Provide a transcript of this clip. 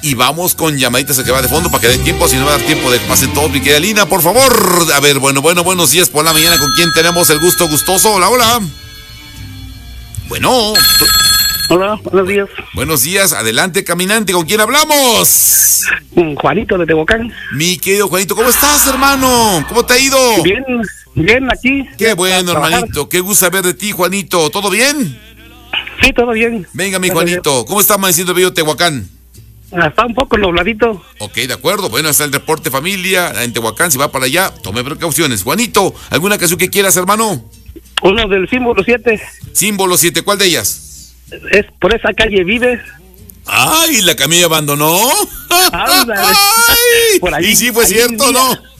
y vamos con llamaditas que va de fondo para que dé tiempo, si no va a dar tiempo de que pasen todos. Mi querida Lina, por favor. A ver, buenos días por la mañana. ¿Con quién tenemos el gusto gustoso? Hola, hola. Bueno. Hola, buenos días. Buenos días, adelante, caminante. ¿Con quién hablamos? Juanito de Tehuacán. Mi querido Juanito, ¿cómo estás, hermano? ¿Cómo te ha ido? Bien, aquí. Qué bueno, hermanito. Qué gusto saber de ti, Juanito. ¿Todo bien? Sí, todo bien. Venga, mi Juanito. ¿Cómo está amaneciendo el bello Tehuacán? Está un poco nubladito. Ok, de acuerdo. Bueno, está el reporte familia en Tehuacán. Si va para allá, tome precauciones. Juanito, ¿alguna canción que quieras, hermano? Uno del símbolo 7. Símbolo 7, ¿cuál de ellas? Es Por esa calle vive. ¡Ay, la Camilla abandonó! Ándale. ¡Ay! Por ahí, Y sí fue ahí cierto, vivía. ¿no?